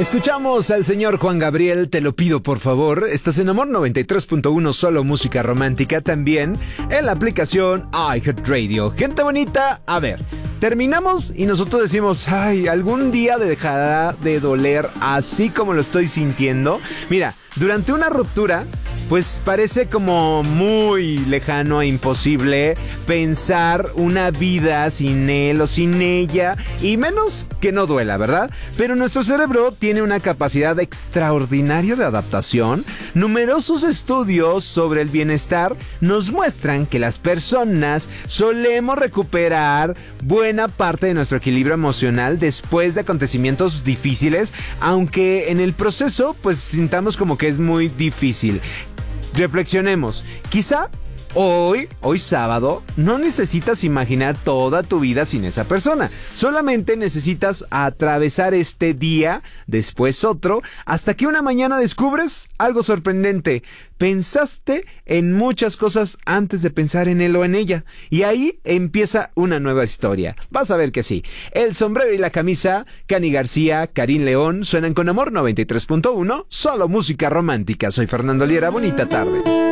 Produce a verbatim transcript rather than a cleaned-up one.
Escuchamos al señor Juan Gabriel, Te lo pido por favor. Estás en Amor noventa y tres punto uno, solo música romántica, también en la aplicación iHeartRadio. Gente bonita, a ver, terminamos y nosotros decimos, ay, algún día dejará de doler así como lo estoy sintiendo. Mira, durante una ruptura, pues parece como muy lejano e imposible pensar una vida sin él o sin ella, y menos que no duela, ¿verdad? Pero nuestro cerebro tiene una capacidad extraordinaria de adaptación. Numerosos estudios sobre el bienestar nos muestran que las personas solemos recuperar buena parte de nuestro equilibrio emocional después de acontecimientos difíciles, aunque en el proceso pues sintamos como que es muy difícil. Reflexionemos, quizá hoy, hoy sábado, no necesitas imaginar toda tu vida sin esa persona. Solamente necesitas atravesar este día, después otro, hasta que una mañana descubres algo sorprendente. Pensaste en muchas cosas antes de pensar en él o en ella, y ahí empieza una nueva historia. Vas a ver que sí. El sombrero y la camisa, Cani García, Karim León, suenan con Amor noventa y tres punto uno, solo música romántica. Soy Fernando Liera, bonita tarde.